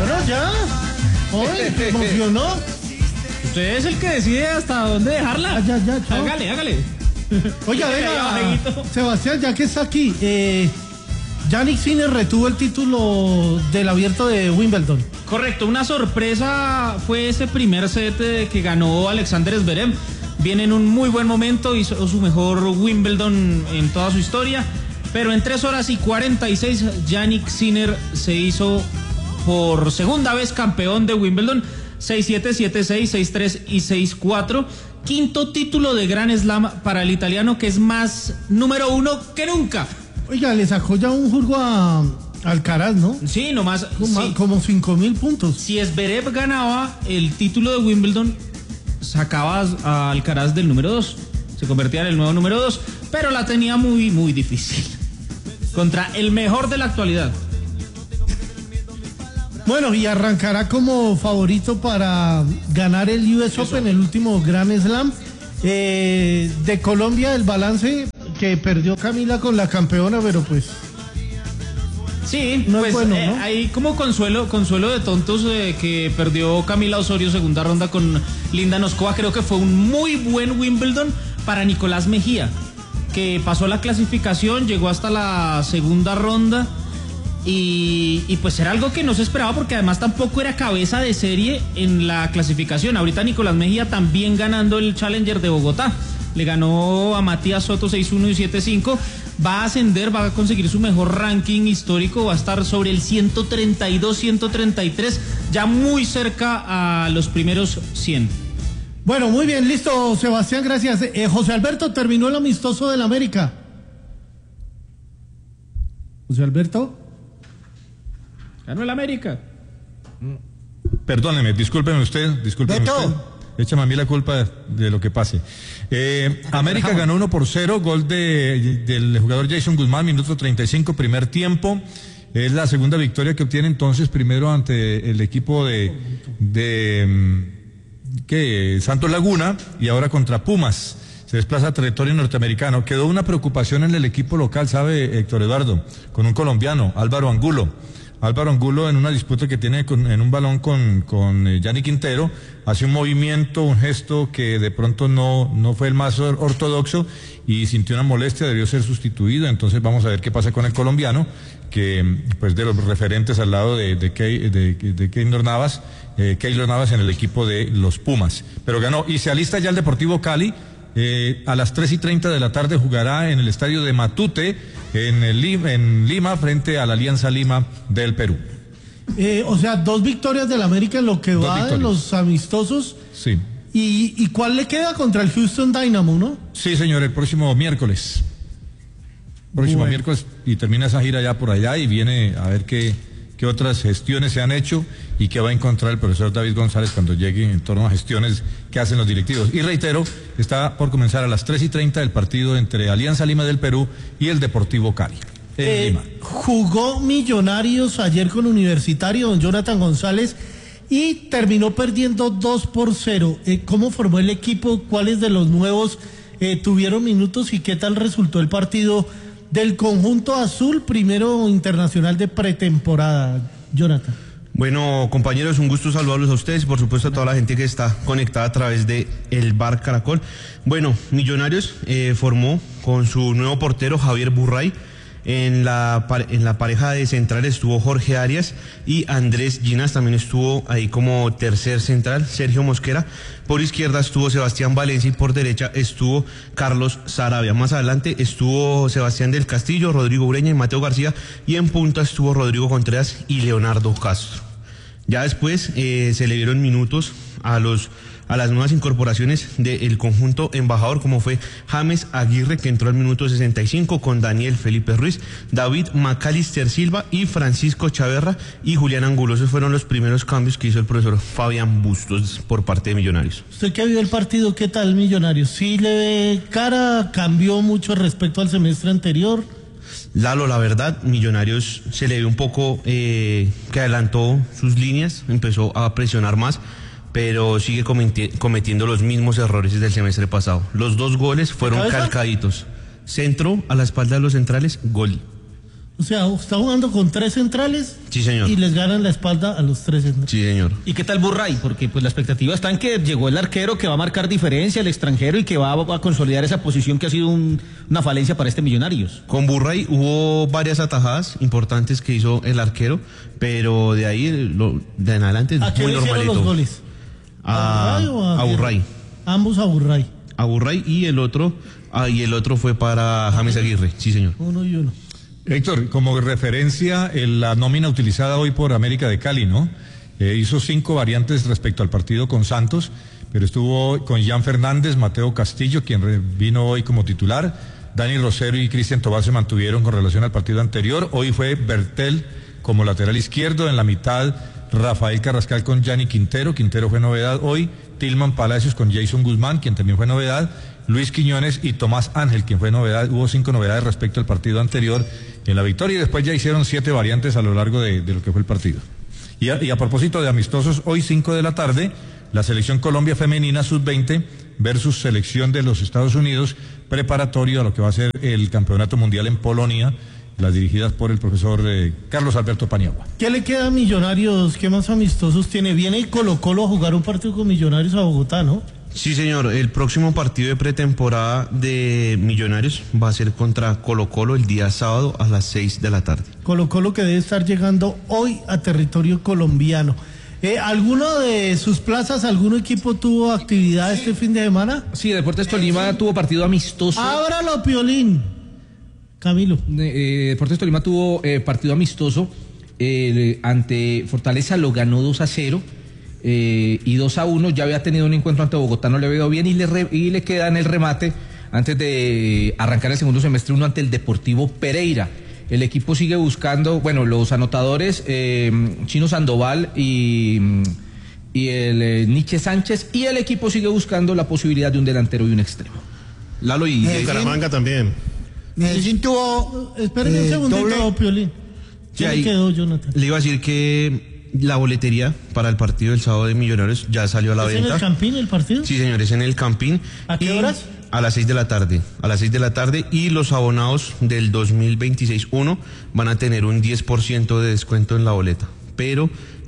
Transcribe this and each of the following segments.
Bueno, ya. Oye, te emocionó. Usted es el que decide hasta dónde dejarla. Ya, chao. Hágale. Oiga, venga, Sebastián, ya que está aquí, Jannik Sinner retuvo el título del Abierto de Wimbledon. Correcto, una sorpresa fue ese primer set que ganó Alexander Zverev. Viene en un muy buen momento, hizo su mejor Wimbledon en toda su historia, pero en 3 horas y 46 Jannik Sinner se hizo por segunda vez campeón de Wimbledon, 6-7, 7-6, 6-3 y 6-4. Quinto título de Grand Slam para el italiano, que es más número 1 que nunca. Oiga, le sacó ya un jurgo a Alcaraz, ¿no? Sí, nomás. Como 5.000 puntos. Si Zverev ganaba el título de Wimbledon, sacaba a Alcaraz del número 2. Se convertía en el nuevo número 2, pero la tenía muy, muy difícil. Contra el mejor de la actualidad. Bueno, y arrancará como favorito para ganar el US Open, el último Grand Slam. De Colombia, el balance que perdió Camila con la campeona, pero pues... Sí, no pues es bueno, ¿no? Hay como consuelo de tontos que perdió Camila Osorio segunda ronda con Linda Noskova. Creo que fue un muy buen Wimbledon para Nicolás Mejía, que pasó la clasificación, llegó hasta la segunda ronda. Y pues era algo que no se esperaba, porque además tampoco era cabeza de serie en la clasificación. Ahorita Nicolás Mejía también ganando el Challenger de Bogotá. Le ganó a Matías Soto 6-1 y 7-5. Va a ascender, va a conseguir su mejor ranking histórico. Va a estar sobre el 132, 133, ya muy cerca a los primeros 100. Bueno, muy bien, listo, Sebastián, gracias. José Alberto, terminó el amistoso del América. José Alberto. Ganó el América. Perdóneme, discúlpeme usted. Échame a mí la culpa de lo que pase. América ganó 1-0, gol del jugador Jason Guzmán, minuto 35, primer tiempo. Es la segunda victoria que obtiene entonces, primero ante el equipo de Santos Laguna, y ahora contra Pumas. Se desplaza a territorio norteamericano. Quedó una preocupación en el equipo local, ¿sabe, Héctor Eduardo? Con un colombiano, Álvaro Angulo. Álvaro Angulo, en una disputa que tiene en un balón con Gianni Quintero, hace un movimiento, un gesto que de pronto no fue el más ortodoxo y sintió una molestia, debió ser sustituido. Entonces vamos a ver qué pasa con el colombiano, que pues de los referentes al lado de Keylor Navas en el equipo de los Pumas. Pero ganó, y se alista ya el Deportivo Cali. A las 3:30 de la tarde jugará en el estadio de Matute, en Lima, frente a la Alianza Lima del Perú. O sea, 2 victorias del América en lo que va de los amistosos. Sí. ¿Y cuál le queda contra el Houston Dynamo, no? Sí, señor, el próximo miércoles. Miércoles, y termina esa gira ya por allá y viene a ver qué otras gestiones se han hecho y qué va a encontrar el profesor David González cuando llegue en torno a gestiones que hacen los directivos. Y reitero, está por comenzar a las 3:30 el partido entre Alianza Lima del Perú y el Deportivo Cali. Lima. Jugó Millonarios ayer con Universitario, don Jonathan González, y terminó perdiendo 2-0. ¿Cómo formó el equipo? ¿Cuáles de los nuevos tuvieron minutos y qué tal resultó el partido del conjunto azul, primero internacional de pretemporada, Jonathan? Bueno, compañeros, un gusto saludarlos a ustedes y por supuesto a toda la gente que está conectada a través de el Bar Caracol. Bueno, Millonarios formó con su nuevo portero Javier Burray. En la pareja de centrales estuvo Jorge Arias y Andrés Ginas, también estuvo ahí como tercer central Sergio Mosquera. Por izquierda estuvo Sebastián Valencia y por derecha estuvo Carlos Sarabia. Más adelante estuvo Sebastián del Castillo, Rodrigo Ureña y Mateo García, y en punta estuvo Rodrigo Contreras y Leonardo Castro. Ya después se le dieron minutos a las nuevas incorporaciones del conjunto embajador, como fue James Aguirre, que entró al minuto 65 con Daniel Felipe Ruiz, David Macalister Silva y Francisco Chaverra y Julián Angulo. Esos fueron los primeros cambios que hizo el profesor Fabián Bustos por parte de Millonarios. Usted que vio el partido, ¿qué tal Millonarios? ¿Sí le ve cara? ¿Cambió mucho respecto al semestre anterior? Lalo, la verdad, Millonarios se le ve un poco que adelantó sus líneas, empezó a presionar más, pero sigue cometiendo los mismos errores del semestre pasado. Los 2 goles fueron calcaditos. Centro a la espalda de los centrales, gol. O sea, está jugando con 3 centrales. Sí, señor. Y les ganan la espalda a los 3 centrales. Sí, señor. ¿Y qué tal Burray? Porque pues la expectativa está en que llegó el arquero que va a marcar diferencia, el extranjero, y que va a consolidar esa posición que ha sido una falencia para este Millonarios. Con Burray hubo varias atajadas importantes que hizo el arquero, pero de ahí, de en adelante, es ¿A quién muy le hicieron normalito. los goles? ¿A Burray o a Burray. Ambos a Burray. A Burray y el otro fue para James Aguirre, sí, señor. 1 y 1. Héctor, como referencia, la nómina utilizada hoy por América de Cali, ¿no? Hizo 5 variantes respecto al partido con Santos, pero estuvo con Jan Fernández, Mateo Castillo, quien vino hoy como titular, Dani Rosero y Cristian Tobar se mantuvieron con relación al partido anterior. Hoy fue Bertel como lateral izquierdo, en la mitad Rafael Carrascal con Gianni Quintero fue novedad hoy, Tilman Palacios con Jason Guzmán, quien también fue novedad, Luis Quiñones y Tomás Ángel, quien fue novedad. Hubo 5 novedades respecto al partido anterior en la victoria, y después ya hicieron 7 variantes a lo largo de lo que fue el partido. Y a propósito de amistosos, hoy 5 de la tarde, la selección Colombia femenina sub-20 versus selección de los Estados Unidos, preparatorio a lo que va a ser el Campeonato Mundial en Polonia, las dirigidas por el profesor Carlos Alberto Paniagua. ¿Qué le queda a Millonarios? ¿Qué más amistosos tiene? Viene Colo-Colo a jugar un partido con Millonarios a Bogotá, ¿no? Sí, señor. El próximo partido de pretemporada de Millonarios va a ser contra Colo-Colo el día sábado a las 6 de la tarde. Colo-Colo que debe estar llegando hoy a territorio colombiano. ¿Alguno de sus plazas, algún equipo tuvo actividad este fin de semana? Sí, Deportes Tolima tuvo partido amistoso. Ábralo, Piolín. Camilo. Deportes Tolima tuvo partido amistoso ante Fortaleza, lo ganó 2-0. Y 2-1, ya había tenido un encuentro ante Bogotá, no le había ido bien, y le queda en el remate, antes de arrancar el segundo semestre, uno ante el Deportivo Pereira. El equipo sigue buscando, bueno, los anotadores, Chino Sandoval y el Nietzsche Sánchez, y el equipo sigue buscando la posibilidad de un delantero y un extremo. Lalo y Bucaramanga también. Medellín tuvo... Espérenme un segundito, Piolín. Sí, ¿Qué le quedó, Jonathan? Le iba a decir que la boletería para el partido del sábado de Millonarios ya salió a la ¿Es venta. en el Campín el partido? Sí, señores, en el Campín. ¿A qué horas? A las 6 de la tarde. A las 6 de la tarde, y los abonados del 2026-1 van a tener un 10% de descuento en la boleta. Pero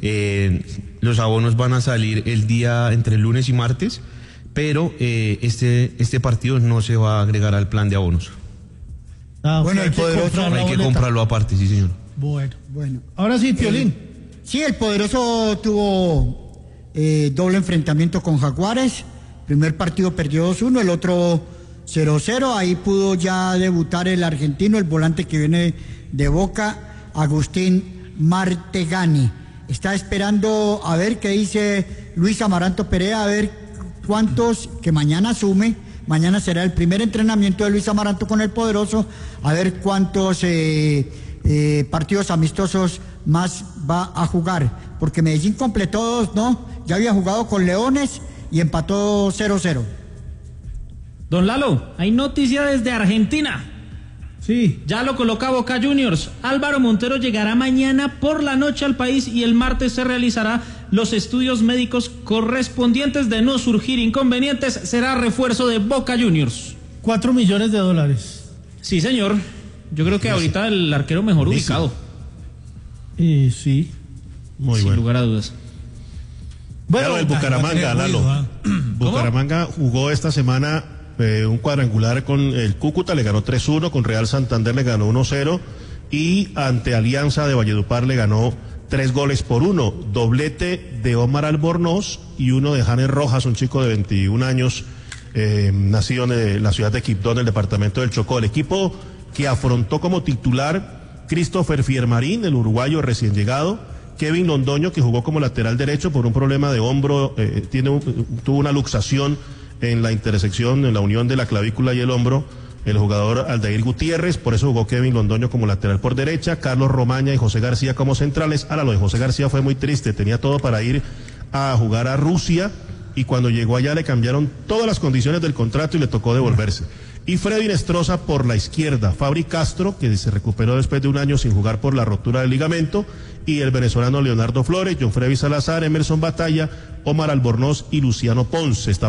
los abonos van a salir el día entre lunes y martes, pero este partido no se va a agregar al plan de abonos. Bueno, el poderoso Hay que comprarlo aparte, sí, señor. Bueno. Ahora sí, Piolín. Sí, el poderoso tuvo doble enfrentamiento con Jaguares. Primer partido perdió 2-1, el otro 0-0. Ahí pudo ya debutar el argentino, el volante que viene de Boca, Agustín Martegani. Está esperando a ver qué dice Luis Amaranto Perea, a ver cuántos, que mañana asume. Mañana será el primer entrenamiento de Luis Amaranto con el poderoso, a ver cuántos partidos amistosos más va a jugar, porque Medellín completó 2, ¿no? Ya había jugado con Leones y empató 0-0. Don Lalo, hay noticia desde Argentina. Sí. Ya lo coloca Boca Juniors. Álvaro Montero llegará mañana por la noche al país, y el martes se realizará los estudios médicos correspondientes. De no surgir inconvenientes, será refuerzo de Boca Juniors. $4 millones. Sí, señor. Yo creo que ahorita el arquero mejor ubicado. Sí. Muy Sin bueno. lugar a dudas. Bueno, el Bucaramanga, Lalo. Bucaramanga jugó esta semana un cuadrangular con el Cúcuta, le ganó 3-1, con Real Santander le ganó 1-0, y ante Alianza de Valledupar le ganó 3-1, doblete de Omar Albornoz y uno de Janes Rojas, un chico de 21 años, nacido en la ciudad de Quibdó, en el departamento del Chocó. El equipo que afrontó como titular Christopher Fiermarín, el uruguayo recién llegado, Kevin Londoño, que jugó como lateral derecho por un problema de hombro, tuvo una luxación en la intersección, en la unión de la clavícula y el hombro, el jugador Aldair Gutiérrez, por eso jugó Kevin Londoño como lateral por derecha, Carlos Romaña y José García como centrales. Ahora, lo de José García fue muy triste, tenía todo para ir a jugar a Rusia, y cuando llegó allá le cambiaron todas las condiciones del contrato y le tocó devolverse. Y Freddy Nestroza por la izquierda, Fabri Castro, que se recuperó después de un año sin jugar por la rotura del ligamento, y el venezolano Leonardo Flores, John Freddy Salazar, Emerson Batalla, Omar Albornoz y Luciano Ponce. Está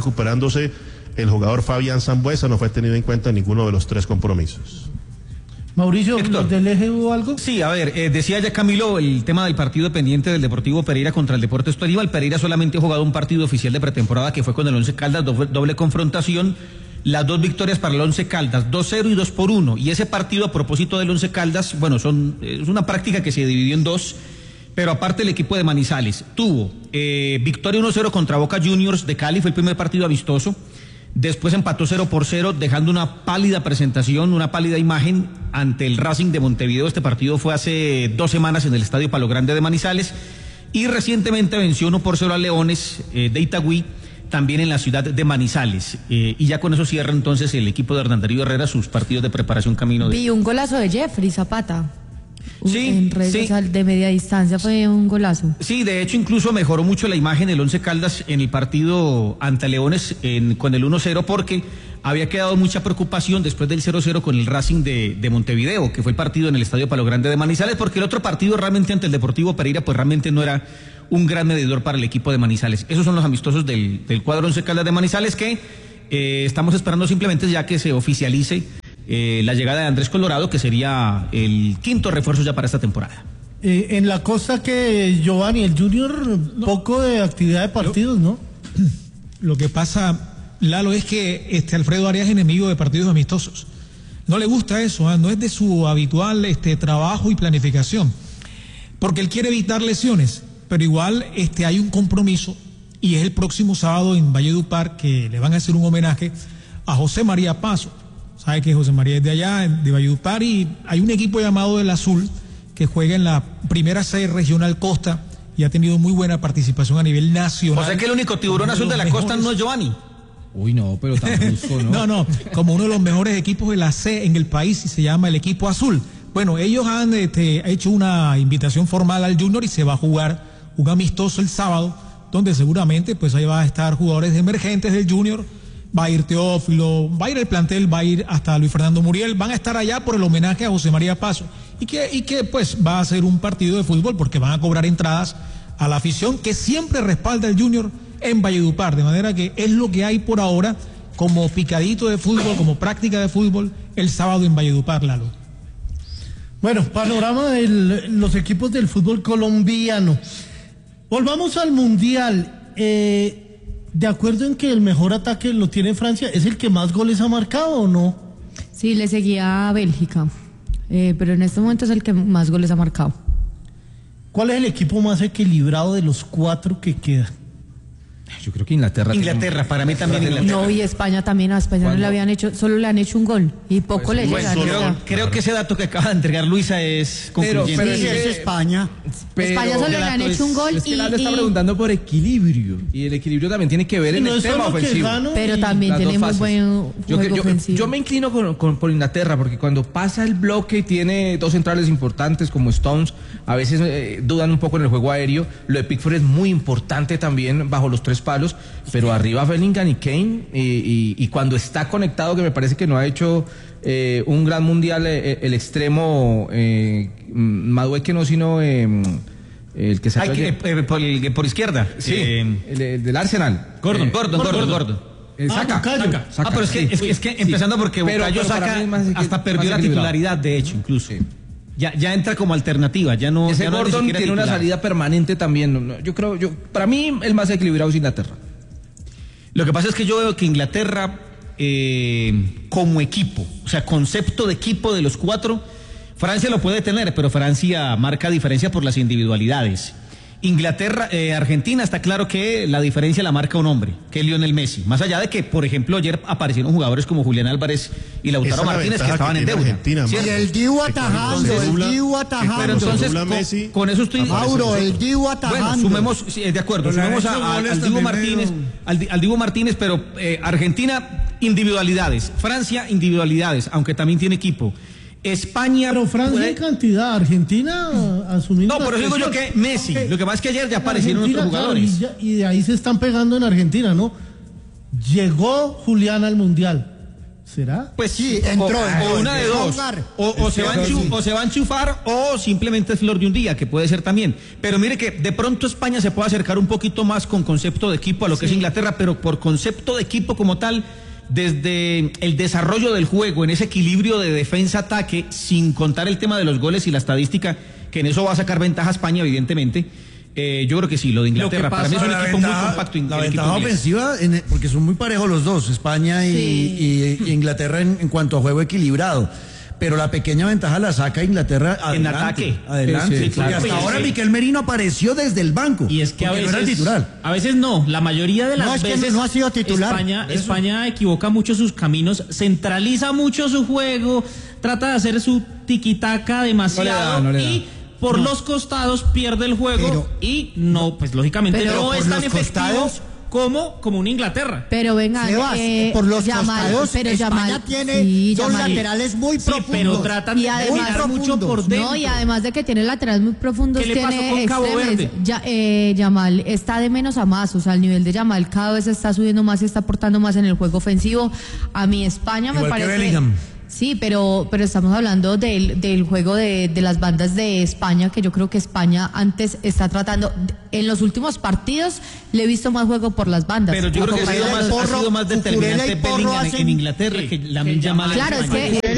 recuperándose el jugador Fabián Sambuesa, no fue tenido en cuenta en ninguno de los 3 compromisos. Mauricio, ¿del eje hubo algo? Sí, a ver, decía ya Camilo el tema del partido pendiente del Deportivo Pereira contra el Deportes Tolima. El Pereira solamente ha jugado un partido oficial de pretemporada que fue con el Once Caldas, doble confrontación. Las 2 victorias para el Once Caldas, 2-0 y 2-1. Y ese partido, a propósito del Once Caldas, bueno, es una práctica que se dividió en 2, pero aparte el equipo de Manizales tuvo victoria 1-0 contra Boca Juniors de Cali, fue el primer partido amistoso. Después empató 0-0, dejando una pálida presentación, una pálida imagen ante el Racing de Montevideo. Este partido fue hace 2 semanas en el Estadio Palo Grande de Manizales. Y recientemente venció 1-0 a Leones de Itagüí, también en la ciudad de Manizales. Y ya con eso cierra entonces el equipo de Hernán Darío Herrera sus partidos de preparación camino de... Vi un golazo de Jeffrey Zapata. Sí, en redes de media distancia fue un golazo. Sí, de hecho incluso mejoró mucho la imagen del Once Caldas en el partido ante Leones con el 1-0 porque había quedado mucha preocupación después del 0-0 con el Racing de Montevideo, que fue el partido en el Estadio Palo Grande de Manizales, porque el otro partido realmente ante el Deportivo Pereira pues realmente no era un gran medidor para el equipo de Manizales. Esos son los amistosos del cuadro Once Caldas de Manizales que estamos esperando simplemente ya que se oficialice la llegada de Andrés Colorado, que sería el 5º refuerzo ya para esta temporada. En la costa que Giovanni, el Junior, poco de actividad de partidos, ¿no? Lo que pasa, Lalo, es que Alfredo Arias es enemigo de partidos amistosos. No le gusta eso, no es de su habitual trabajo y planificación, porque él quiere evitar lesiones, pero igual hay un compromiso y es el próximo sábado en Valledupar que le van a hacer un homenaje a José María Paso. Sabe que José María es de allá, de Valledupar, y hay un equipo llamado El Azul que juega en la primera C regional Costa y ha tenido muy buena participación a nivel nacional. O sea que el único tiburón azul de la costa no es Giovanni. Uy, no, pero tan justo, ¿no? No, como uno de los mejores equipos de la C en el país y se llama el equipo azul. Bueno, ellos han hecho una invitación formal al Junior y se va a jugar un amistoso el sábado, donde seguramente pues ahí va a estar jugadores emergentes del Junior. Va a ir Teófilo, va a ir el plantel, va a ir hasta Luis Fernando Muriel, van a estar allá por el homenaje a José María Paso y que pues va a ser un partido de fútbol porque van a cobrar entradas a la afición que siempre respalda el Junior en Valledupar, de manera que es lo que hay por ahora como picadito de fútbol, como práctica de fútbol el sábado en Valledupar, Lalo. Bueno, panorama de los equipos del fútbol colombiano. Volvamos al Mundial. De acuerdo en que el mejor ataque lo tiene Francia, ¿es el que más goles ha marcado o no? Sí, le seguía a Bélgica, pero en este momento es el que más goles ha marcado. ¿Cuál es el equipo más equilibrado de los 4 que quedan? Yo creo que Inglaterra, para mí también Inglaterra. No, y España también, a España no le habían hecho, solo le han hecho un gol y poco pues, le llegan. Creo que ese dato que acaba de entregar Luisa es concluyente. Pero sí, es España. España solo le han hecho un gol. Es que Lalo está preguntando por equilibrio y el equilibrio también tiene que ver en el tema ofensivo. Pero también tenemos buen juego ofensivo. Yo me inclino por Inglaterra porque cuando pasa el bloque y tiene 2 centrales importantes como Stones, a veces dudan un poco en el juego aéreo. Lo de Pickford es muy importante también bajo los 3 palos, pero arriba Bellingham y Kane y cuando está conectado, que me parece que no ha hecho un gran mundial el extremo Madueque no, sino el que salió por izquierda, sí, el del Arsenal, Gordon. Saca. Pero es que empezando porque Bukayo Saka hasta perdió la titularidad, de hecho, incluso. Sí. Ya entra como alternativa, ya no. Ese ya no Gordon tiene titular. Una salida permanente también. Para mí el más equilibrado es Inglaterra. Lo que pasa es que yo veo que Inglaterra como equipo, o sea, concepto de equipo de los 4, Francia lo puede tener, pero Francia marca diferencia por las individualidades. Argentina está claro que la diferencia la marca un hombre, que es Lionel Messi. Más allá de que, por ejemplo, ayer aparecieron jugadores como Julián Álvarez y Lautaro Martínez que estaban en deuda. Y el Dibu atajando, Pero entonces, con eso estoy... Mauro, el Dibu atajando. Bueno, sumemos, de acuerdo, sumemos al Dibu Martínez, al Dibu Martínez, pero Argentina, individualidades. Francia, individualidades, aunque también tiene equipo. España. Pero Francia en cantidad, Argentina asumiendo. No, pero digo yo que Messi. Lo que pasa es que ayer ya aparecieron otros jugadores. Claro, y de ahí se están pegando en Argentina, ¿no? Llegó Julián al Mundial. ¿Será? Pues sí, entró. O una de dos. O se va a enchufar o simplemente es flor de un día, que puede ser también. Pero mire que de pronto España se puede acercar un poquito más con concepto de equipo a lo que es Inglaterra, pero por concepto de equipo como tal, desde el desarrollo del juego, en ese equilibrio de defensa-ataque, sin contar el tema de los goles y la estadística, que en eso va a sacar ventaja España, evidentemente. Yo creo que sí, lo de Inglaterra. Para mí es un equipo muy compacto. La ventaja ofensiva, porque son muy parejos los dos, España y Inglaterra en cuanto a juego equilibrado. Pero la pequeña ventaja la saca Inglaterra en ataque. Adelante. Sí, claro. Hasta ahora Miquel Merino apareció desde el banco. Y es que a veces, no era titular. A veces no, la mayoría de las veces no ha sido titular. España equivoca mucho sus caminos, centraliza mucho su juego, trata de hacer su tiquitaca demasiado y por los costados pierde el juego y no, pues lógicamente no es tan efectivo como una Inglaterra. Pero venga, por los costados, pero España tiene dos laterales muy profundos. Pero tratan de mirar mucho por dentro. No, y además de que tiene laterales muy profundos, ¿qué le pasó con Cabo Verde? Yamal está de menos a más, o sea, el nivel de Yamal cada vez está subiendo más y está aportando más en el juego ofensivo. A mí España me parece... Sí, pero estamos hablando del juego de las bandas de España, que yo creo que España antes está tratando, en los últimos partidos le he visto más juego por las bandas. Pero yo creo que ha sido más determinante Bellingham en Inglaterra que Lamine Yamal. Claro, por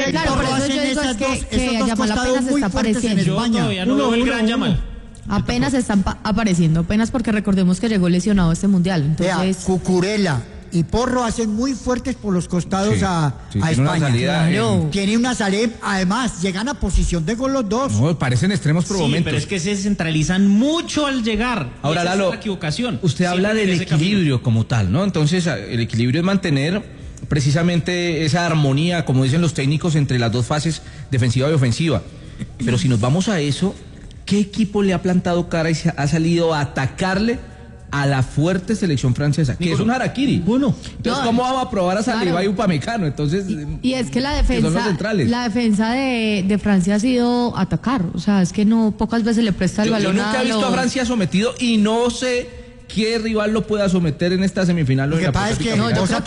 eso yo digo que Yamal apenas está apareciendo. Yo todavía no veo el gran Yamal. Apenas están apareciendo, apenas porque recordemos que llegó lesionado a este mundial. Entonces, Cucurella y Porro hacen muy fuertes por los costados a España. Tiene una salida, además, llegan a posición de gol los dos. No, parecen extremos por momentos. Pero es que se centralizan mucho al llegar. Ahora, Lalo, es la equivocación. Usted habla del equilibrio como tal, ¿no? Entonces, el equilibrio es mantener precisamente esa armonía, como dicen los técnicos, entre las dos fases, defensiva y ofensiva. Pero si nos vamos a eso, ¿qué equipo le ha plantado cara y ha salido a atacarle a la fuerte selección francesa, que es un harakiri? Bueno, entonces, ¿cómo vamos a probar a Saliba y Upamecano? Entonces, y es que la defensa de Francia ha sido atacar, o sea, es que no pocas veces le presta el balón. Yo nunca he visto a Francia sometido y no sé qué rival lo pueda someter en esta semifinal. Lo que pasa es que a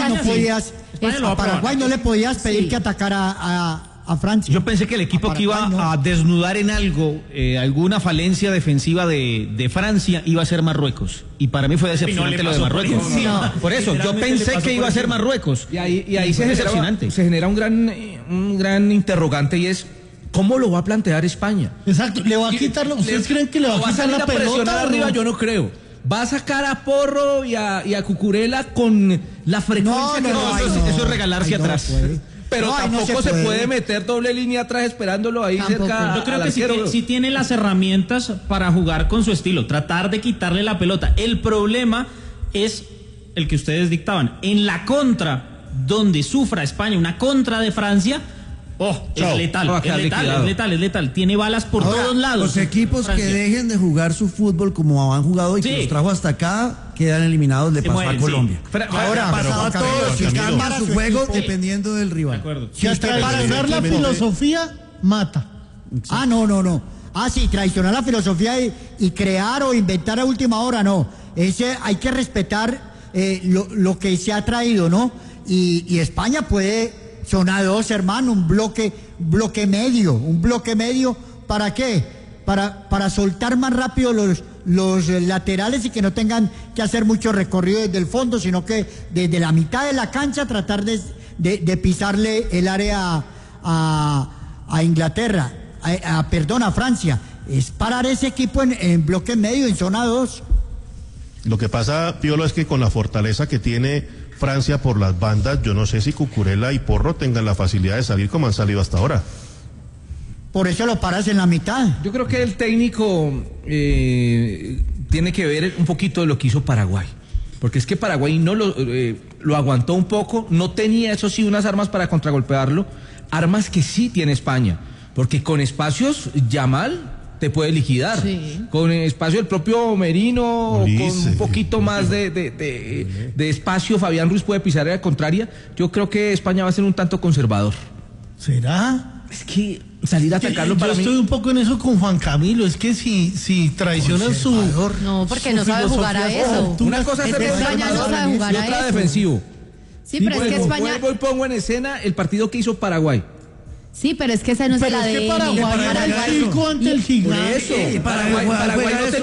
Paraguay no le podías pedir que atacara a Francia. Yo pensé que el equipo que iba a desnudar en algo, alguna falencia defensiva de Francia, iba a ser Marruecos. Y para mí fue decepcionante lo de Marruecos. Por eso, yo pensé que iba a ser Marruecos. Y ahí se genera un gran interrogante, y es: ¿cómo lo va a plantear España? Exacto, le va a quitar. ¿Ustedes creen que le va a quitar la pelota arriba? Yo no creo. Va a sacar a Porro y a Cucurella con la frecuencia eso es regalarse atrás. Pero tampoco se puede meter doble línea atrás esperándolo ahí cerca. Yo creo que sí tiene las herramientas para jugar con su estilo, tratar de quitarle la pelota. El problema es el que ustedes dictaban. En la contra, donde sufra España, una contra de Francia, es letal. Tiene balas por todos lados. Los equipos Francia, que dejen de jugar su fútbol como han jugado y que los trajo hasta acá, quedan eliminados. Le pasó a Colombia. Ahora ha pasado a todos, si cambia su juego dependiendo del rival. Si traicionar la filosofía, mata. No. Sí, traicionar la filosofía y crear o inventar a última hora, no. Hay que respetar lo que se ha traído, ¿no? Y España puede... Son a dos, hermano, un bloque medio. ¿Para qué? Para soltar más rápido los laterales y que no tengan que hacer mucho recorrido desde el fondo, sino que desde la mitad de la cancha tratar de pisarle el área a Inglaterra, a Francia. Es parar ese equipo en bloque medio, en zona 2. Lo que pasa, Piolo, es que con la fortaleza que tiene Francia por las bandas, yo no sé si Cucurella y Porro tengan la facilidad de salir como han salido hasta ahora. Por eso lo paras en la mitad. Yo creo que el técnico tiene que ver un poquito de lo que hizo Paraguay, porque es que Paraguay no lo aguantó un poco, no tenía, eso sí, unas armas para contragolpearlo, armas que sí tiene España, porque con espacios Yamal te puede liquidar. Con espacio el propio Merino, con un poquito más de espacio, Fabián Ruiz puede pisar a la contraria. Yo creo que España va a ser un tanto conservador. ¿Será? Es que salir a atacarlo para mí... Yo estoy un poco en eso con Juan Camilo, es que si traicionan su... No, porque no sabe jugar a eso. Una cosa es ser conservador y otra defensivo. Sí, pero es que España... Vuelvo y pongo en escena el partido que hizo Paraguay. Sí, pero es que ese no es el ADN. Paraguay ante el gigante. Paraguay no tenía armas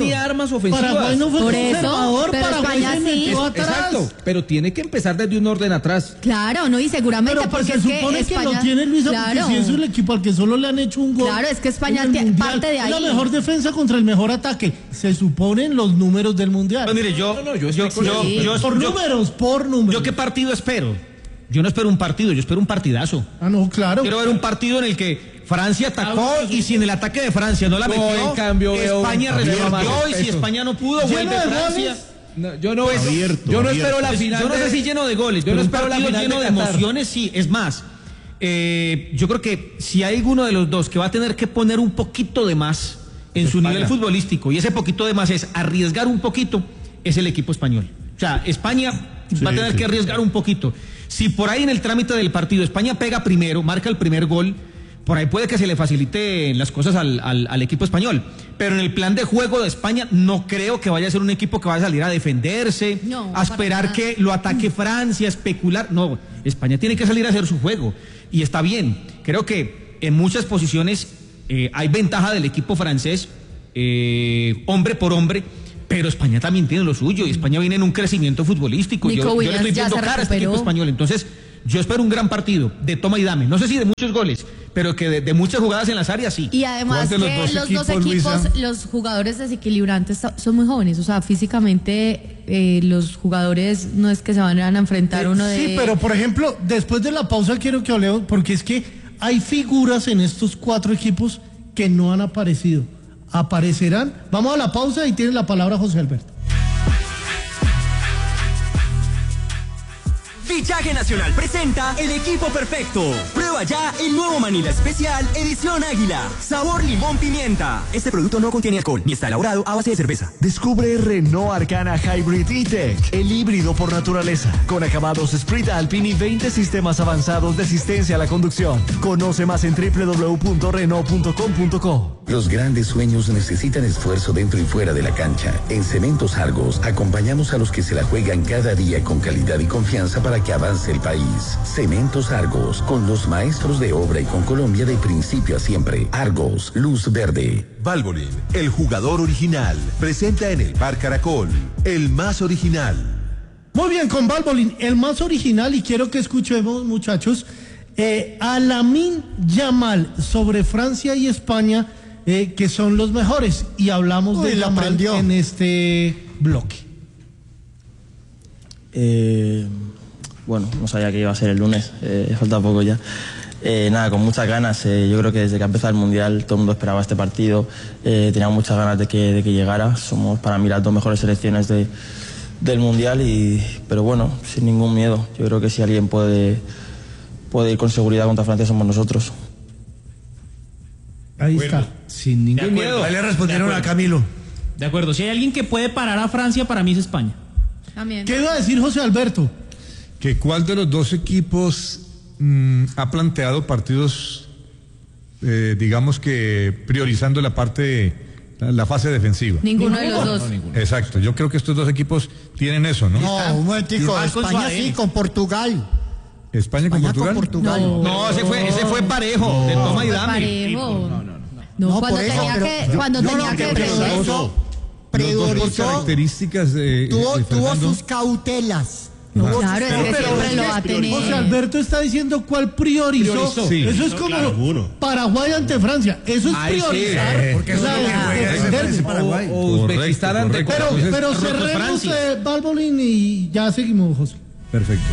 armas ofensivas. Paraguay no fue Por eso, conservador, pero Paraguay España se sí. metió atrás. Exacto, pero tiene que empezar desde un orden atrás. Claro, no, y seguramente Pero pues porque se es supone que España, lo tiene Luisa, claro, porque si es el equipo al que solo le han hecho un gol. Claro, es que España en el Mundial, parte de ahí. Es la mejor defensa contra el mejor ataque. Se suponen los números del Mundial. Pues mire, Por números. ¿Yo qué partido espero? Yo no espero un partido, yo espero un partidazo. Ah, no, claro. Quiero ver un partido en el que Francia atacó y si en el ataque de Francia no la metió, en cambio, España resolvió y si España no pudo, Lleno vuelve de Francia. goles. No, yo no espero la final. Yo no sé si lleno de goles, pero no un espero la partido final lleno de de Qatar. emociones, sí. Es más, yo creo que si hay alguno de los dos que va a tener que poner un poquito de más en su nivel futbolístico, y ese poquito de más es arriesgar un poquito, es el equipo español. O sea, España va a tener que arriesgar un poquito. Si por ahí en el trámite del partido España pega primero, marca el primer gol, por ahí puede que se le facilite las cosas al equipo español. Pero en el plan de juego de España no creo que vaya a ser un equipo que vaya a salir a defenderse, a esperar que lo ataque Francia, a especular. No, España tiene que salir a hacer su juego. Y está bien. Creo que en muchas posiciones hay ventaja del equipo francés, hombre por hombre. Pero España también tiene lo suyo y España viene en un crecimiento futbolístico. Yo le estoy viendo cara a este equipo español. Entonces, yo espero un gran partido de toma y dame. No sé si de muchos goles, pero que de muchas jugadas en las áreas sí. Y además que los dos equipos, los jugadores desequilibrantes son muy jóvenes. O sea, físicamente los jugadores no es que se van a enfrentar uno de... Sí, pero por ejemplo, después de la pausa quiero que hablemos, porque es que hay figuras en estos 4 equipos que no han aparecido. Aparecerán. Vamos a la pausa y tiene la palabra José Alberto. Fichaje Nacional presenta el equipo perfecto. Prueba ya el nuevo Manila Especial Edición Águila. Sabor limón pimienta. Este producto no contiene alcohol ni está elaborado a base de cerveza. Descubre Renault Arcana Hybrid E-Tech, el híbrido por naturaleza, con acabados Sprint Alpine y 20 sistemas avanzados de asistencia a la conducción. Conoce más en www.renault.com.co. Los grandes sueños necesitan esfuerzo dentro y fuera de la cancha. En Cementos Argos acompañamos a los que se la juegan cada día con calidad y confianza para que avance el país. Cementos Argos, con los maestros de obra y con Colombia de principio a siempre. Argos, luz verde. Valvoline, el jugador original, presenta en el Bar Caracol, el más original. Muy bien, con Valvoline, el más original, y quiero que escuchemos, muchachos, a Lamine Yamal sobre Francia y España, que son los mejores, y hablamos de Yamal en este bloque. Bueno, no sabía que iba a ser el lunes, falta poco ya. Nada, con muchas ganas. Yo creo que desde que ha empezado el Mundial todo el mundo esperaba este partido. Teníamos muchas ganas de que llegara. Somos para mí las 2 mejores selecciones del Mundial, pero bueno, sin ningún miedo. Yo creo que si alguien puede ir con seguridad contra Francia somos nosotros. Ahí está. Sin ningún miedo. Ahí le respondieron a Camilo. De acuerdo, si hay alguien que puede parar a Francia, para mí es España. También. ¿Qué iba a decir José Alberto? Que cuál de los dos equipos ha planteado partidos, digamos que priorizando la fase defensiva. Ninguno de los dos. Exacto, yo creo que estos 2 equipos tienen eso, ¿no? No, un momentico, España sí, con Portugal. ¿España con Portugal? No, ese fue parejo, de toma y dame. Parejo. No, cuando tenía que priorizó, características tuvo sus cautelas. Claro, es que siempre lo va a tener. José Alberto está diciendo cuál priorizó. Sí. Eso es como Paraguay ante Francia. Eso es priorizar. Porque eso es lo que juega Paraguay. Uzbekistán ante Pero cerremos Valvoline y ya seguimos, José. Perfecto.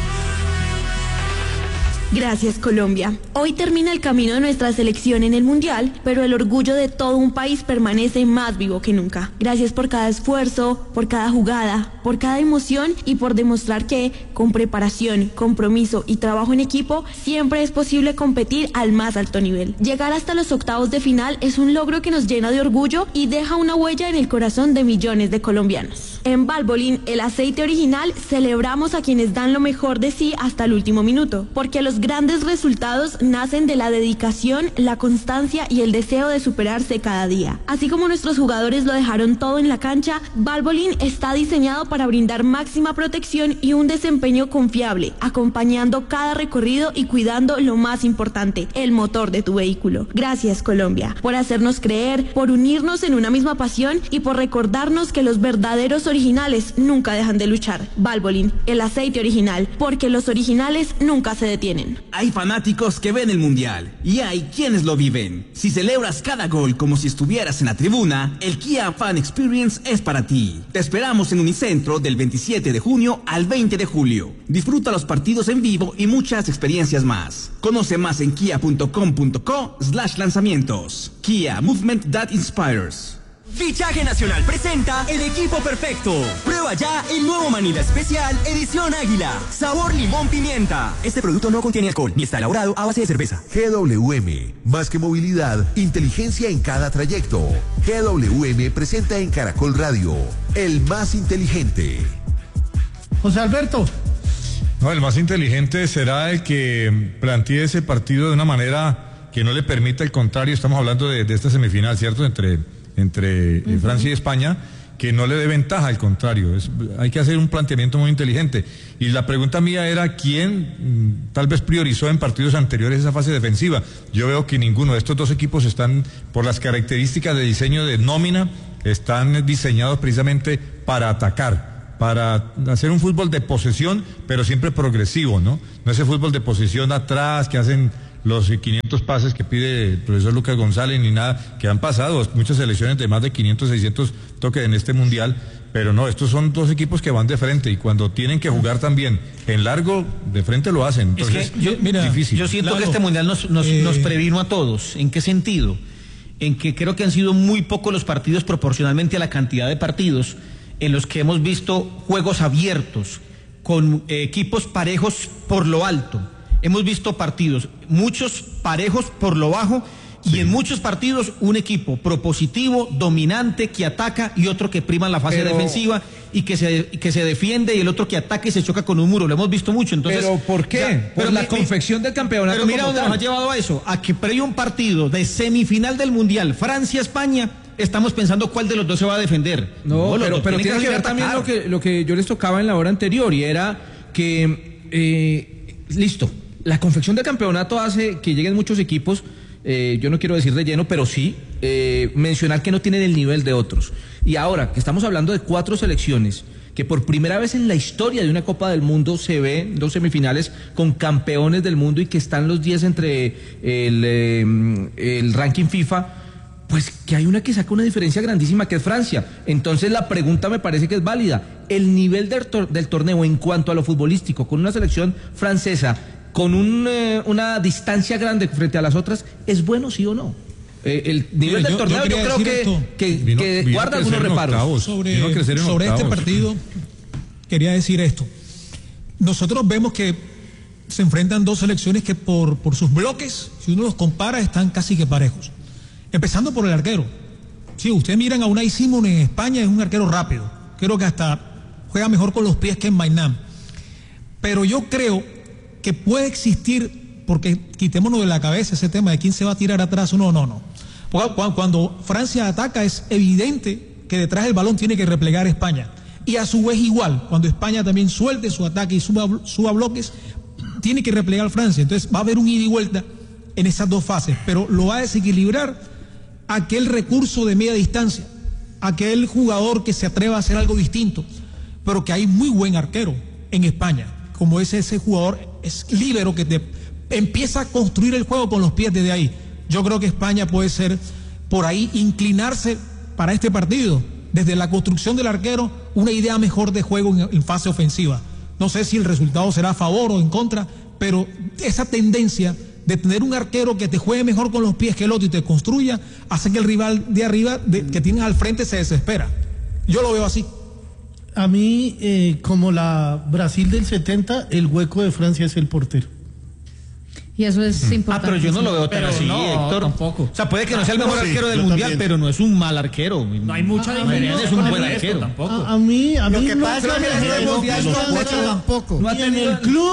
Gracias, Colombia. Hoy termina el camino de nuestra selección en el Mundial, pero el orgullo de todo un país permanece más vivo que nunca. Gracias por cada esfuerzo, por cada jugada, por cada emoción y por demostrar que, con preparación, compromiso y trabajo en equipo, siempre es posible competir al más alto nivel. Llegar hasta los octavos de final es un logro que nos llena de orgullo y deja una huella en el corazón de millones de colombianos. En Valvoline, el aceite original, celebramos a quienes dan lo mejor de sí hasta el último minuto, porque los los grandes resultados nacen de la dedicación, la constancia y el deseo de superarse cada día. Así como nuestros jugadores lo dejaron todo en la cancha, Valvoline está diseñado para brindar máxima protección y un desempeño confiable, acompañando cada recorrido y cuidando lo más importante, el motor de tu vehículo. Gracias, Colombia, por hacernos creer, por unirnos en una misma pasión y por recordarnos que los verdaderos originales nunca dejan de luchar. Valvoline, el aceite original, porque los originales nunca se detienen. Hay fanáticos que ven el Mundial y hay quienes lo viven. Si celebras cada gol como si estuvieras en la tribuna, el Kia Fan Experience es para ti. Te esperamos en Unicentro del 27 de junio al 20 de julio. Disfruta los partidos en vivo y muchas experiencias más. Conoce más en kia.com.co/lanzamientos. Kia, movement that inspires. Fichaje Nacional presenta el equipo perfecto. Prueba ya el nuevo Manila Especial Edición Águila. Sabor limón pimienta. Este producto no contiene alcohol ni está elaborado a base de cerveza. GWM, más que movilidad, inteligencia en cada trayecto. GWM presenta en Caracol Radio, el más inteligente. José Alberto. No, el más inteligente será el que plantee ese partido de una manera que no le permita el contrario. Estamos hablando de esta semifinal, ¿cierto? Entre Francia y España, que no le dé ventaja, al contrario. Hay que hacer un planteamiento muy inteligente. Y la pregunta mía era, ¿quién tal vez priorizó en partidos anteriores esa fase defensiva? Yo veo que ninguno de estos dos equipos están, por las características de diseño de nómina, están diseñados precisamente para atacar, para hacer un fútbol de posesión, pero siempre progresivo, ¿no? No ese fútbol de posesión atrás que hacen los 500 pases que pide el profesor Lucas González ni nada, que han pasado muchas selecciones de más de 500, 600 toques en este mundial, pero no, estos son dos equipos que van de frente y cuando tienen que jugar también en largo, de frente lo hacen. Entonces, es que difícil. Yo siento que este mundial nos previno a todos. ¿En qué sentido? En que creo que han sido muy pocos los partidos proporcionalmente a la cantidad de partidos en los que hemos visto juegos abiertos, con equipos parejos por lo alto. Hemos visto partidos, muchos parejos por lo bajo, y en muchos partidos un equipo propositivo, dominante, que ataca, y otro que prima la fase defensiva y que se defiende, y el otro que ataca y se choca con un muro. Lo hemos visto mucho. Entonces, ¿pero por qué? Por la confección del campeonato. Pero mira dónde nos ha llevado a eso, a que previo un partido de semifinal del Mundial, Francia-España, estamos pensando cuál de los dos se va a defender. No, pero tiene que ver también lo que yo les tocaba en la hora anterior, y era que, listo, la confección del campeonato hace que lleguen muchos equipos, yo no quiero decir de lleno, pero sí mencionar que no tienen el nivel de otros. Y ahora que estamos hablando de 4 selecciones, que por primera vez en la historia de una Copa del Mundo se ven 2 semifinales con campeones del mundo y que están los 10 entre el ranking FIFA, pues que hay una que saca una diferencia grandísima, que es Francia. Entonces la pregunta me parece que es válida. El nivel del torneo en cuanto a lo futbolístico, con una selección francesa con una distancia grande frente a las otras, ¿es bueno, sí o no? El nivel del torneo yo creo que guarda algunos reparos. Sobre este partido, quería decir esto. Nosotros vemos que se enfrentan 2 selecciones que por sus bloques, si uno los compara, están casi que parejos. Empezando por el arquero. Si ustedes miran a Unai Simón en España, es un arquero rápido. Creo que hasta juega mejor con los pies que en Maynard. Pero yo creo que puede existir, porque quitémonos de la cabeza ese tema de quién se va a tirar atrás. No. Cuando Francia ataca, es evidente que detrás del balón tiene que replegar España. Y a su vez igual, cuando España también suelte su ataque y suba bloques, tiene que replegar Francia. Entonces va a haber un ida y vuelta en esas 2 fases, pero lo va a desequilibrar aquel recurso de media distancia, aquel jugador que se atreva a hacer algo distinto, pero que hay muy buen arquero en España, como ese jugador es líbero que te empieza a construir el juego con los pies desde ahí. Yo creo que España puede ser por ahí, inclinarse para este partido, desde la construcción del arquero, una idea mejor de juego en fase ofensiva. No sé si el resultado será a favor o en contra, pero esa tendencia de tener un arquero que te juegue mejor con los pies que el otro y te construya, hace que el rival de arriba que tienes al frente se desespera. Yo lo veo así. A mí, como la Brasil del 70, el hueco de Francia es el portero. Y eso es importante. Pero yo no lo veo tan así, Héctor. Tampoco. O sea, puede que no sea el mejor arquero del mundial, pero no es un mal arquero. No hay mucha diferencia. Es un buen arquero. A mí lo que no pasa es que el mundial no ha hecho tampoco. Ni en el club,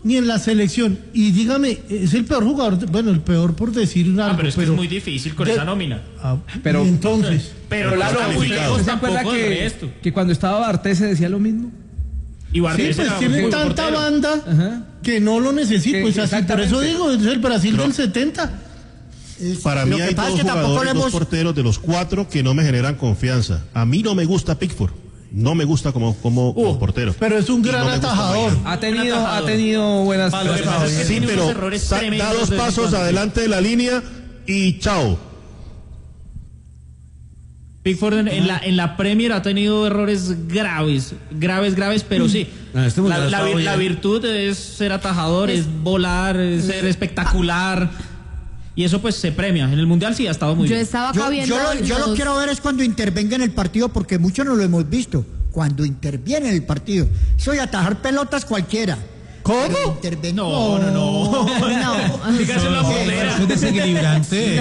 ni en la selección. Y dígame, es el peor jugador, bueno, el peor por decir algo. Pero es que es muy difícil con esa nómina. Pero entonces. Pero claro, muy lejos tampoco del resto. Que cuando estaba Bartés se decía lo mismo. Y Bartés sí, pues tiene tanta banda que no lo necesita. Pues así, por eso digo, es el Brasil del 70. Para mí hay dos porteros de los 4 que no me generan confianza. A mí no me gusta Pickford. No me gusta como portero. Pero es un gran atajador. Ha tenido buenas sí, pero da 2 pasos adelante de la línea y chao. Pickford en la Premier ha tenido errores graves, pero sí. La virtud es ser atajador, es volar, es ser espectacular. Y eso pues se premia. En el Mundial sí ha estado muy bien. Estaba acá viendo yo lo quiero ver es cuando intervenga en el partido, porque muchos no lo hemos visto. Cuando interviene en el partido. Soy atajar pelotas cualquiera. ¿Cómo? No. Dígase la bolera. Eso es desequilibrante.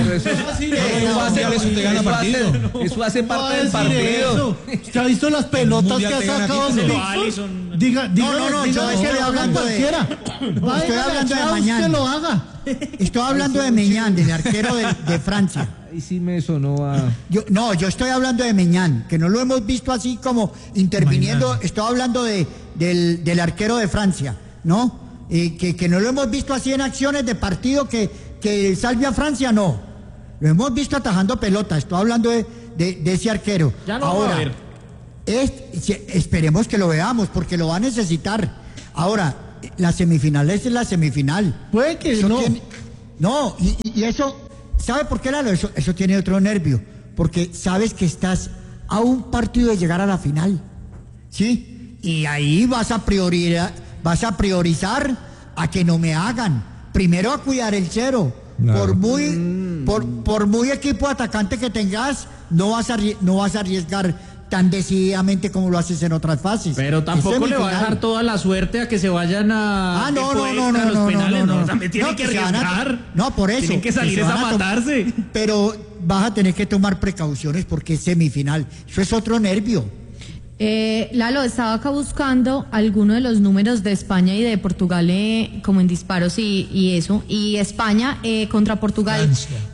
Eso hace parte del partido. ¿Usted ha visto las pelotas que ha sacado Alisson? No, yo estoy hablando de Mañán. Que lo haga. Estoy hablando de Mañán, del arquero de Francia. Y sí me sonó a... Yo estoy hablando de Mañán, que no lo hemos visto así como interviniendo. Mañán. Estoy hablando del arquero de Francia, ¿no? Que no lo hemos visto así en acciones de partido que salve a Francia, no. Lo hemos visto atajando pelotas. Estoy hablando de ese arquero. Ya no ahora, va a ver. Esperemos que lo veamos, porque lo va a necesitar. Ahora, la semifinal es la semifinal. Puede que eso no. Y eso, ¿sabe por qué, Lalo? Eso tiene otro nervio. Porque sabes que estás a un partido de llegar a la final. ¿Sí? Y ahí vas a priorizar a que no me hagan. Primero a cuidar el cero. Claro. Por muy equipo atacante que tengas, no vas a arriesgar tan decididamente como lo haces en otras fases. Pero tampoco le va a dejar toda la suerte a que se vayan a los penales. No, también tienen que arriesgar. No, por eso. Tienen que salir a matarse. Pero vas a tener que tomar precauciones porque es semifinal. Eso es otro nervio. Lalo, estaba acá buscando algunos de los números de España y de Portugal como en disparos y eso. Y España contra Portugal,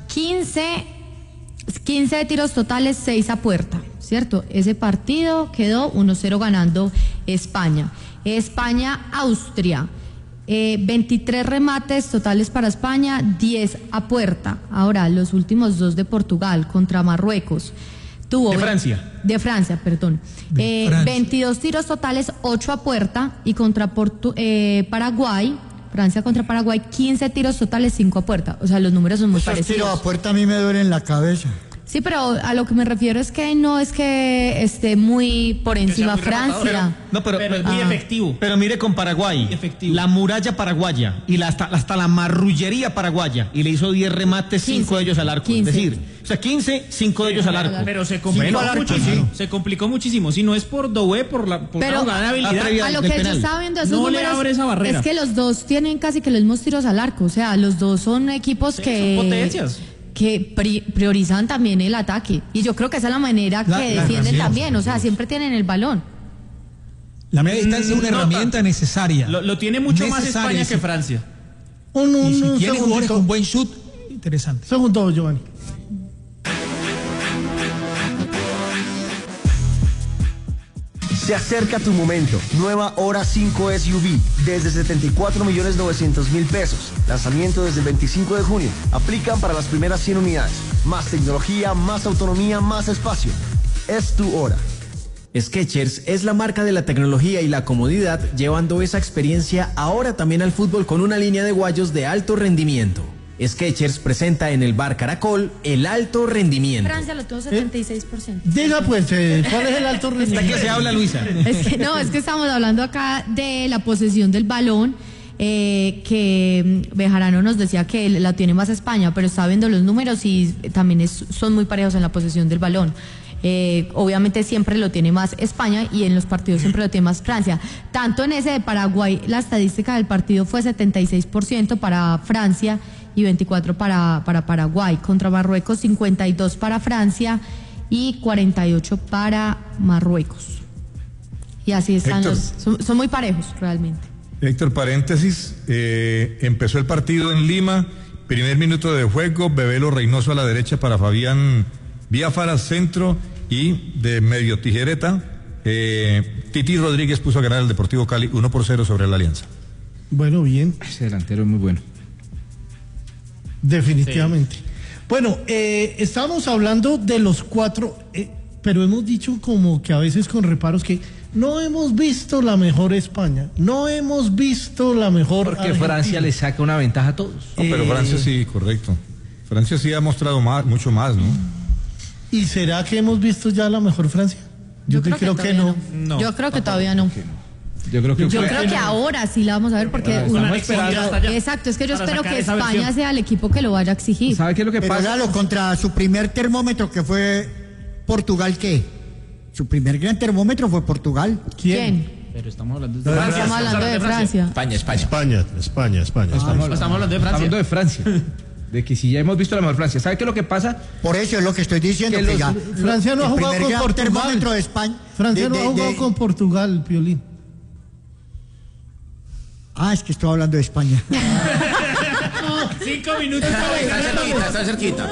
15 de tiros totales, 6 a puerta, ¿cierto? Ese partido quedó 1-0 ganando España. España-Austria, 23 remates totales para España, 10 a puerta. Ahora, los últimos 2 de Portugal contra Marruecos. De Francia, perdón. 22 tiros totales, 8 a puerta. Y contra Paraguay, Francia contra Paraguay, 15 tiros totales, 5 a puerta. O sea, los números son muy parecidos. Esos tiros a puerta a mí me duelen la cabeza. Sí, pero a lo que me refiero es que no es que esté muy por encima Francia. Pero es muy efectivo. Pero mire con Paraguay, la muralla paraguaya y hasta la marrullería paraguaya, y le hizo 10 remates, 5 de ellos al arco. 15. Es decir, o sea, 15, 5 de ellos al arco. Pero se complicó muchísimo. Se complicó muchísimo. Si no es por Doué, por la jugada de habilidad. A lo que yo estaba viendo esos números, le abre esa barrera. Es que los dos tienen casi que los mismos tiros al arco. O sea, los dos son equipos que... Son potencias. Que priorizan también el ataque. Y yo creo que esa es la manera que defienden también. O sea, siempre tienen el balón. La media distancia es una herramienta necesaria. Lo tiene mucho más España que Francia. Y si tiene jugadores con buen shoot, interesante. Segundo, Giovanni. Se acerca tu momento. Nueva Hora 5 SUV desde 74.900.000 pesos. Lanzamiento desde el 25 de junio. Aplican para las primeras 100 unidades. Más tecnología, más autonomía, más espacio. Es tu hora. Skechers es la marca de la tecnología y la comodidad, llevando esa experiencia ahora también al fútbol con una línea de guayos de alto rendimiento. Skechers presenta en el Bar Caracol el alto rendimiento. Francia lo tuvo 76%. Diga pues, ¿cuál es el alto rendimiento? ¿Hasta qué se habla, Luisa? Es que estamos hablando acá de la posesión del balón, que Bejarano nos decía que la tiene más España, pero está viendo los números y también son muy parejos en la posesión del balón. Obviamente siempre lo tiene más España y en los partidos siempre lo tiene más Francia. Tanto en ese de Paraguay, la estadística del partido fue 76% para Francia y 24 para Paraguay. Contra Marruecos, 52 para Francia y 48 para Marruecos. Y así están son muy parejos realmente. Héctor, paréntesis, empezó el partido en Lima, primer minuto de juego, Bebelo Reynoso a la derecha para Fabián Biafara, centro, y de medio tijereta, Titi Rodríguez puso a ganar el Deportivo Cali 1-0 sobre la Alianza. Bueno, bien. Ese delantero es muy bueno. Definitivamente. Sí. Bueno, estamos hablando de los 4, pero hemos dicho como que a veces con reparos que no hemos visto la mejor España, no hemos visto la mejor Porque Argentina. Francia le saca una ventaja a todos. No, pero Francia sí, correcto. Francia sí ha mostrado mucho más, ¿no? ¿Y será que hemos visto ya la mejor Francia? Yo creo que no. Yo creo que todavía no. Yo creo que ahora sí la vamos a ver porque exacto, es que yo espero que España sea el equipo que lo vaya a exigir. ¿Sabe qué es lo que pasa? Pero contra su primer termómetro que fue Portugal, ¿qué? Su primer gran termómetro fue Portugal. ¿Quién? Pero estamos hablando de Francia. Estamos hablando de Francia. España. Estamos hablando de Francia. Hablando de Francia. De que si ya hemos visto la mejor Francia. ¿Sabe qué es lo que pasa? Por eso es lo que estoy diciendo. Que ya, Francia no ha jugado con Portugal. Termómetro de España. Francia no ha jugado con Portugal, Piolín. Es que estoy hablando de España. 5 minutos. Está cerquita.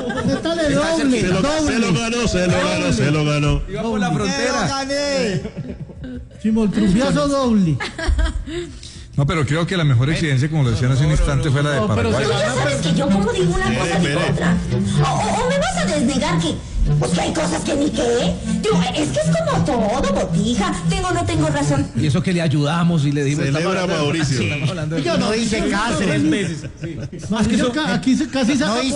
Se lo ganó. Iba por la frontera. Simultrufiazo doble. No, pero creo que la mejor exigencia, como lo decían hace un instante, fue la de Paraguay. ¿Sabes que yo como digo una cosa digo otra? O me vas a desnegar que hay cosas que ni qué. Digo, es que es como todo, botija. Tengo o no tengo razón. Y eso que le ayudamos y le dimos. Celebra Mauricio. Yo no hice caso. Aquí casi saca